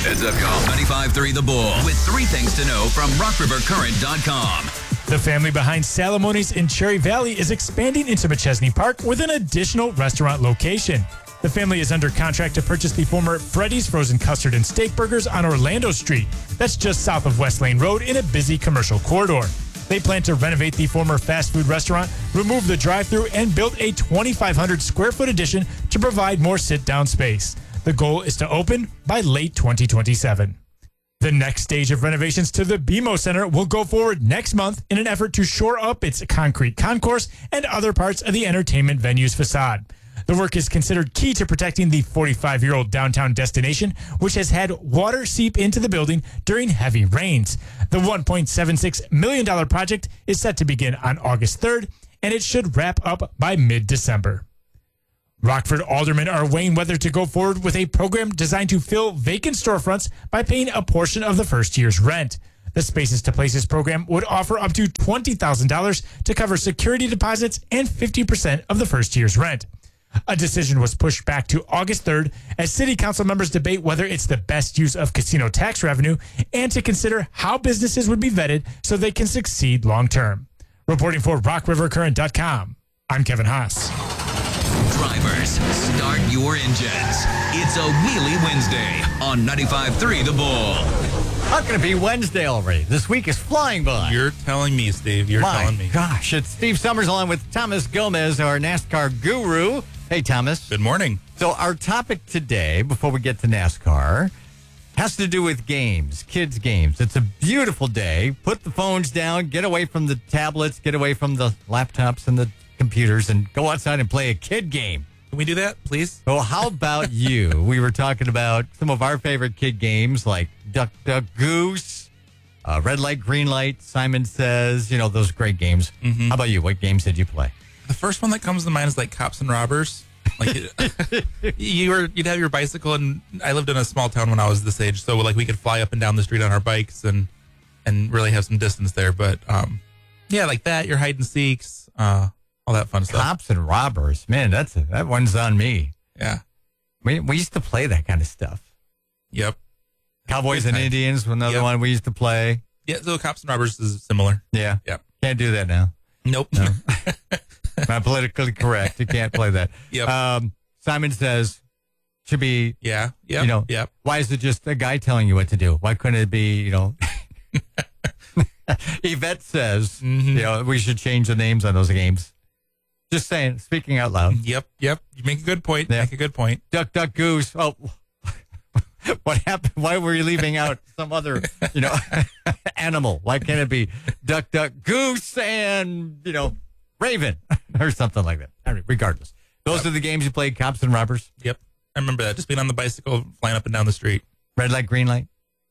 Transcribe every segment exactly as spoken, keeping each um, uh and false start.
It's a call. ninety-five point three The Bull with three things to know from rock river current dot com. The family behind Salomonis in Cherry Valley is expanding into McChesney Park with an additional restaurant location. The family is under contract to purchase the former Freddy's Frozen Custard and Steak Burgers on Orlando Street. That's just south of West Lane Road in a busy commercial corridor. They plan to renovate the former fast food restaurant, remove the drive-thru, and build a twenty-five hundred square foot addition to provide more sit-down space. The goal is to open by late twenty twenty-seven. The next stage of renovations to the B M O Center will go forward next month in an effort to shore up its concrete concourse and other parts of the entertainment venue's facade. The work is considered key to protecting the forty-five-year-old downtown destination, which has had water seep into the building during heavy rains. The one point seven six million dollars project is set to begin on August third, and it should wrap up by mid-December. Rockford aldermen are weighing whether to go forward with a program designed to fill vacant storefronts by paying a portion of the first year's rent. The Spaces to Places program would offer up to twenty thousand dollars to cover security deposits and fifty percent of the first year's rent. A decision was pushed back to August third as city council members debate whether it's the best use of casino tax revenue and to consider how businesses would be vetted so they can succeed long term. Reporting for rock river current dot com, I'm Kevin Haas. Drivers, start your engines. It's a Wheelie Wednesday on ninety-five point three The Bull. How can it be Wednesday already? This week is flying by. You're telling me, Steve. You're My telling me. Gosh, it's Steve Summers along with Thomas Gomez, our NASCAR guru. Hey, Thomas. Good morning. So our topic today, before we get to NASCAR, has to do with games, kids' games. It's a beautiful day. Put the phones down, get away from the tablets, get away from the laptops and the computers, and go outside and play a kid game. Can we do that, please? Well, how about you? We were talking about some of our favorite kid games like Duck, Duck, Goose, uh, Red Light, Green Light, Simon Says, you know, those great games. Mm-hmm. How about you? What games did you play? The first one that comes to mind is like Cops and Robbers. Like you were, you'd have your bicycle, and I lived in a small town when I was this age, so like we could fly up and down the street on our bikes and and really have some distance there. But um, yeah, like that, your hide and seeks, uh, all that fun stuff. Cops and Robbers, man, that's a, that one's on me. Yeah, we we used to play that kind of stuff. Yep. Cowboys and Indians was another Yep. one we used to play. Yeah, so Cops and Robbers is similar. Yeah, Yep. Can't do that now. Nope. No. Not politically correct. You can't play that. Yep. Um, Simon Says should be. Yeah. Yeah. You know. Yep. Why is it just a guy telling you what to do? Why couldn't it be? You know. Yvette Says. Mm-hmm. You know, we should change the names on those games. Just saying. Speaking out loud. Yep. Yep. You make a good point. Yeah. Make a good point. Duck, duck, goose. Oh. What happened? Why were you leaving out some other, you know, animal? Why can't it be duck, duck, goose, and, you know, raven or something like that? I mean, regardless. Those Yep. are the games you played, Cops and Robbers. Yep. I remember that. Just being on the bicycle, flying up and down the street. Red light, green light.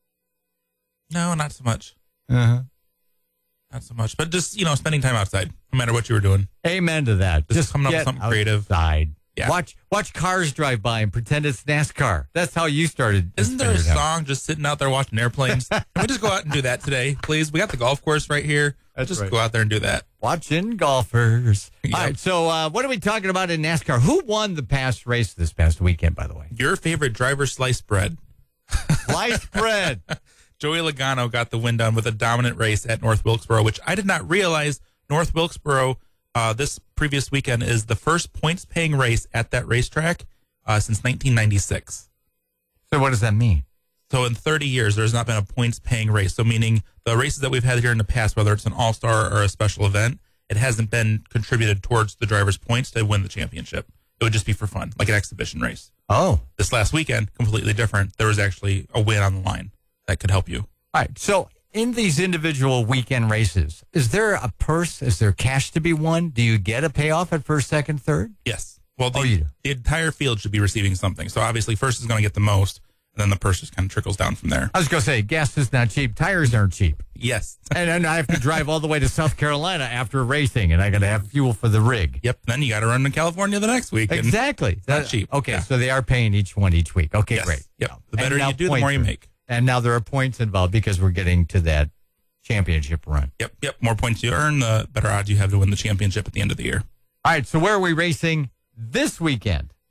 No, not so much. Uh-huh. Not so much. But just, you know, spending time outside, no matter what you were doing. Amen to that. Just coming up with something creative. Outside. Yeah. Watch watch cars drive by and pretend it's NASCAR. That's how you started. Isn't there a spending time. song just sitting out there watching airplanes? Can we just go out and do that today, please? We got the golf course right here. That's just right. go out there and do that. Watching golfers. Yep. All right, so uh, what are we talking about in NASCAR? Who won the past race this past weekend, by the way? Your favorite driver sliced bread. Sliced bread. Joey Logano got the win done with a dominant race at North Wilkesboro, which I did not realize North Wilkesboro uh, this previous weekend is the first points-paying race at that racetrack uh, since nineteen ninety-six. So what does that mean? So in thirty years, there's not been a points-paying race. So meaning the races that we've had here in the past, whether it's an all-star or a special event, it hasn't been contributed towards the driver's points to win the championship. It would just be for fun, like an exhibition race. Oh. This last weekend, completely different. There was actually a win on the line that could help you. All right, so in these individual weekend races, is there a purse? Is there cash to be won? Do you get a payoff at first, second, third? Yes. Well, the, Oh, you do? the entire field should be receiving something. So obviously, first is going to get the most, and then the purse just kind of trickles down from there. I was going to say, gas is not cheap. Tires aren't cheap. Yes. And then I have to drive all the way to South Carolina after racing, and I got to have fuel for the rig. Yep. Then you got to run to California the next week. and Exactly. Not That- cheap. Okay, Yeah. so they are paying each one each week. Okay, Yes. great. Yep. Now- The better and now you do, the points more you are- make. And now there are points involved because we're getting to that championship run. Yep. Yep. More points you earn, the better odds you have to win the championship at the end of the year. All right, so where are we racing this weekend?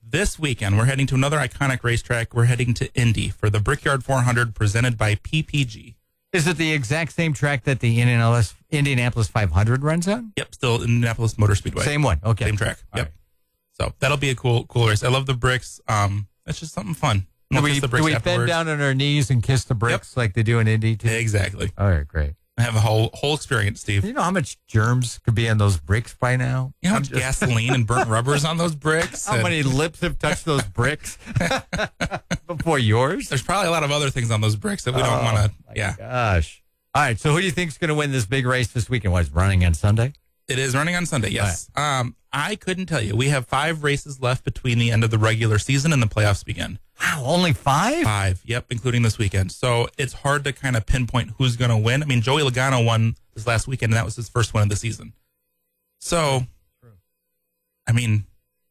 this weekend, we're heading to another iconic racetrack. We're heading to Indy for the Brickyard four hundred presented by P P G. Is it the exact same track that the Indianapolis, Indianapolis five hundred runs on? Yep, still Indianapolis Motor Speedway. Same one. Okay. Same track. All Yep. right. So that'll be a cool, cool race. I love the bricks. Um, it's just something fun. Do We'll we, kiss the do bricks we bend afterwards. down on our knees and kiss the bricks like they do in Indy too? Exactly. All right, great. I have a whole whole experience, Steve. You know how much germs could be on those bricks by now? You know how I'm much just- gasoline and burnt rubbers on those bricks? How And many lips have touched those bricks before yours? There's probably a lot of other things on those bricks that we don't Oh, want to. my Yeah, Gosh. All right, so who do you think's going to win this big race this weekend? What, is running on Sunday? it is running on Sunday. Yes. Um, I couldn't tell you. We have five races left between the end of the regular season and the playoffs begin. Wow, only five? Five. Yep, including this weekend. So it's hard to kind of pinpoint who's going to win. I mean, Joey Logano won this last weekend, and that was his first win of the season. So, I mean,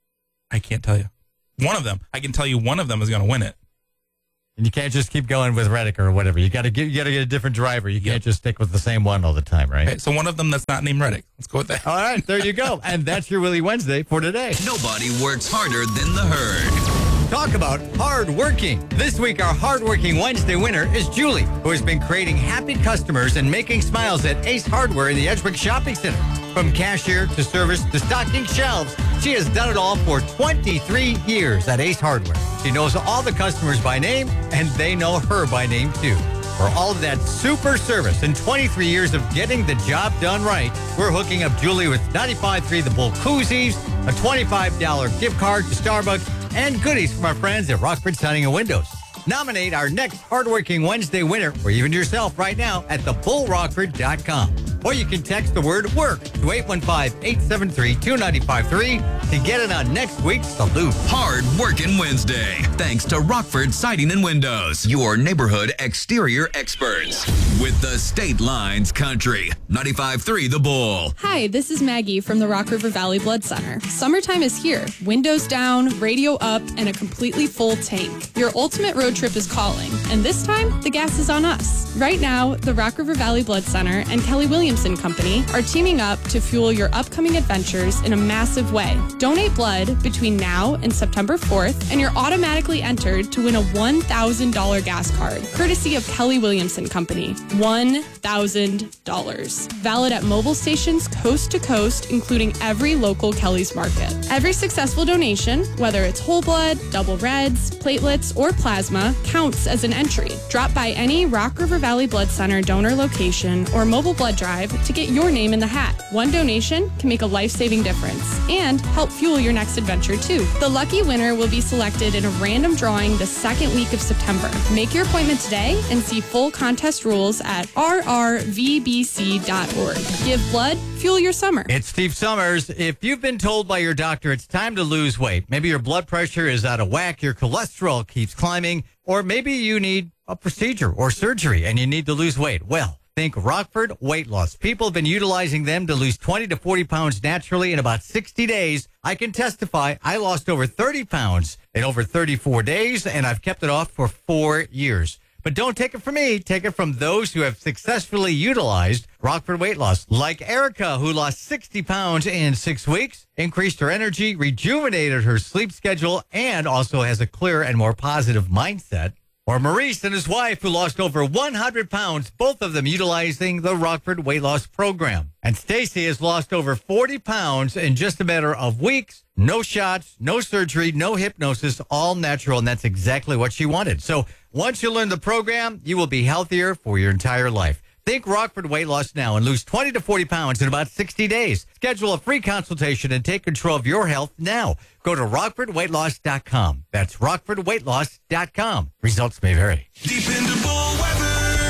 I can't tell you. One of them, I can tell you one of them is going to win it. And you can't just keep going with Reddick or whatever. You got to get you got to get a different driver. You Yep. can't just stick with the same one all the time, right? Okay, so one of them that's not named Reddick. Let's go with that. All right, there you go. And that's your Willie Wednesday for today. Nobody works harder than the herd. Talk about hard working. This week, our hardworking Wednesday winner is Julie, who has been creating happy customers and making smiles at Ace Hardware in the Edgewick Shopping Center. From cashier to service to stocking shelves, she has done it all for twenty-three years at Ace Hardware. She knows all the customers by name, and they know her by name, too. For all of that super service and twenty-three years of getting the job done right, we're hooking up Julie with ninety-five point three The Bull koozies, a twenty-five dollars gift card to Starbucks, and goodies from our friends at Rockford Siding and Windows. Nominate our next Hardworking Wednesday winner, or even yourself right now, at the bull rockford dot com. Or you can text the word WORK to eight one five, eight seven three, two nine five three to get it on next week's Salute. Hard Working Wednesday. Thanks to Rockford Siding and Windows, your neighborhood exterior experts. With the State Lines Country, ninety-five point three The Bull. Hi, this is Maggie from the Rock River Valley Blood Center. Summertime is here. Windows down, radio up, and a completely full tank. Your ultimate road trip is calling, and this time, the gas is on us. Right now, the Rock River Valley Blood Center and Kelly Williamson Company are teaming up to fuel your upcoming adventures in a massive way. Donate blood between now and September fourth, and you're automatically entered to win a one thousand dollars gas card, courtesy of Kelly Williamson Company. one thousand dollars. Valid at mobile stations coast to coast, including every local Kelly's Market. Every successful donation, whether it's whole blood, double reds, platelets, or plasma, counts as an entry. Drop by any Rock River Valley Blood Center donor location or mobile blood drive to get your name in the hat. One donation can make a life-saving difference and help fuel your next adventure too. The lucky winner will be selected in a random drawing the second week of September. Make your appointment today and see full contest rules at r r v b c dot org. Give blood, fuel your summer. It's Steve Summers. If you've been told by your doctor it's time to lose weight, maybe your blood pressure is out of whack, your cholesterol keeps climbing, or maybe you need a procedure or surgery and you need to lose weight, well, think Rockford Weight Loss. People have been utilizing them to lose twenty to forty pounds naturally in about sixty days. I can testify I lost over thirty pounds in over thirty-four days, and I've kept it off for four years. But don't take it from me. Take it from those who have successfully utilized Rockford Weight Loss, like Erica, who lost sixty pounds in six weeks, increased her energy, rejuvenated her sleep schedule, and also has a clearer and more positive mindset. Or Maurice and his wife, who lost over one hundred pounds, both of them utilizing the Rockford Weight Loss Program. And Stacy has lost over forty pounds in just a matter of weeks. No shots, no surgery, no hypnosis, all natural, and that's exactly what she wanted. So once you learn the program, you will be healthier for your entire life. Think Rockford Weight Loss now and lose twenty to forty pounds in about sixty days. Schedule a free consultation and take control of your health now. Go to rockford weight loss dot com. That's rockford weight loss dot com. Results may vary. Dependable weather.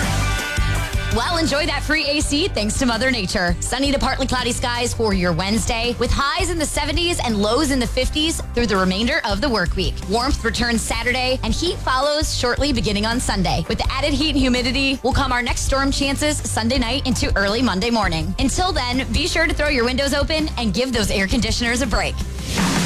Well, enjoy that free A C thanks to Mother Nature. Sunny to partly cloudy skies for your Wednesday, with highs in the seventies and lows in the fifties through the remainder of the work week. Warmth returns Saturday, and heat follows shortly beginning on Sunday. With the added heat and humidity will come our next storm chances Sunday night into early Monday morning. Until then, be sure to throw your windows open and give those air conditioners a break.